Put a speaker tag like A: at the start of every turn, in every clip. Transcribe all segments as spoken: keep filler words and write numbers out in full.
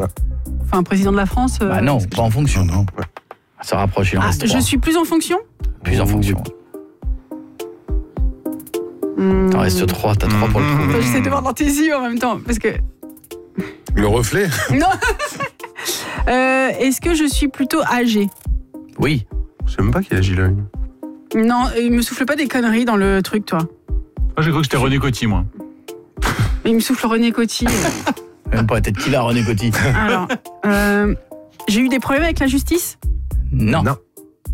A: Ouais.
B: Enfin, président de la France. Euh...
C: Bah non, pas en fonction.
A: Non, non. Ouais.
C: Ça rapproche, il en
B: Ah,
C: reste
B: je
C: trois.
B: suis plus en fonction.
C: Plus en fonction.
B: Mmh.
C: T'en restes trois, t'as trois pour le trouver.
B: Enfin, j'essaie de voir dans tes yeux en même temps, parce que...
A: Le reflet.
B: Non. euh, Est-ce que je suis plutôt âgée?
C: Oui.
A: Je sais même pas qui agit là.
B: Non, il me souffle pas des conneries dans le truc, toi.
D: Moi, j'ai cru que c'était René Coty, moi.
B: Il me souffle René Coty.
C: Même pas la tête qu'il a, René Coty.
B: Alors, euh, j'ai eu des problèmes avec la justice?
C: Non.
A: Non.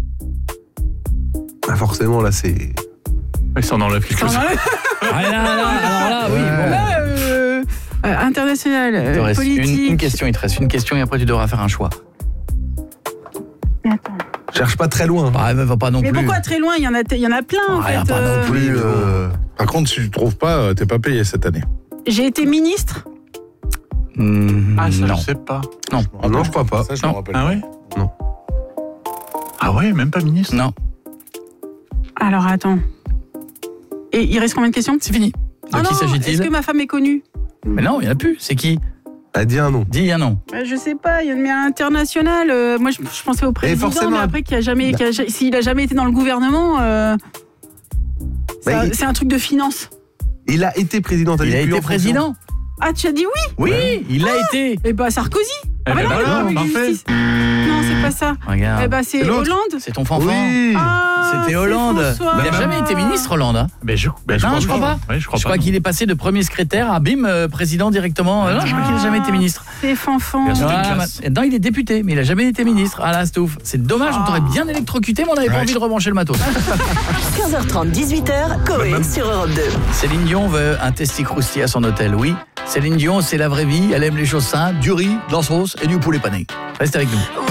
A: Ah, forcément, là, c'est...
D: Ouais, ça en enlève quelque chose.
C: Ah, là, là, alors là, oui. Bon.
B: Là, euh, euh, international,
C: Il te
B: euh,
C: reste
B: politique.
C: une, une question, il te reste une question et après tu devras faire un choix.
B: Attends.
A: Cherche pas très loin.
C: Ah, mais va pas non
B: Mais
C: plus.
B: pourquoi très loin? Il y en a, il y en a plein, en
C: Ah, il y en a
B: fait.
C: pas
B: euh.
C: non plus. euh.
E: Par contre, si tu ne trouves pas, t'es pas payé cette année.
B: J'ai été ministre?
C: Mmh,
D: Ah, ça,
C: non.
D: je sais pas.
C: Non.
A: Ah non, je crois pas.
E: Ça, je
C: Non.
E: me rappelle.
D: Ah ouais?
A: Non.
D: Ah ouais, même pas ministre?
C: Non.
B: Alors, attends. Et il reste combien de questions?
C: C'est fini. De
B: Ah
C: qui
B: non,
C: s'agit-il?
B: est-ce que ma femme est connue?
C: Mais non, il n'y en a plus. C'est qui?
A: Ah, dis un nom.
C: Dis un nom.
B: Bah, je sais pas, il y a mais international. Euh, moi, je, je pensais au président,
A: forcément.
B: mais après, qu'il a jamais, qu'il a, s'il a jamais été dans le gouvernement, euh, c'est,
A: Bah,
B: un,
A: il-
B: c'est un truc de finance.
A: Il a été président. t'as
C: Il
A: dit
C: a
A: plus
C: été
A: en fonction.
C: président.
B: Ah, tu as dit oui?
C: Oui, il l'a été.
B: Eh bah, Sarkozy.
D: Eh ben
B: non,
D: voilà,
B: non,
D: parfait.
B: justice. Non, c'est pas ça.
C: Regarde.
B: Eh bah, c'est
A: C'est l'autre.
B: Hollande.
C: C'est ton fanfan.
A: Oui.
B: Ah,
C: C'était
B: c'est
C: Hollande.
B: François.
C: Il n'a
D: Bah,
C: jamais été ministre, Hollande. Hein.
D: Ben je, ben, je
C: Non,
D: crois
C: je crois pas.
D: Ouais, je crois
C: Je
D: pas.
C: crois qu'il est passé de premier secrétaire à bim, euh, président directement. Euh, non, je crois qu'il n'a jamais été ministre.
B: C'est fanfan.
D: Bien sûr. C'était
C: Ah,
D: classe.
C: maintenant, il est député, mais il n'a jamais été ministre. Ah là, c'est ouf. C'est dommage, on t'aurait bien électrocuté, mais on n'avait pas
E: Ouais.
C: envie de rebrancher le matos.
F: quinze heures trente, dix-huit heures, Coé sur Europe deux.
C: Céline Dion veut un testi croustillé à son hôtel, oui. Céline Dion, c'est la vraie vie, elle aime les choses simples, du riz, de la sauce et du poulet pané. Reste avec nous.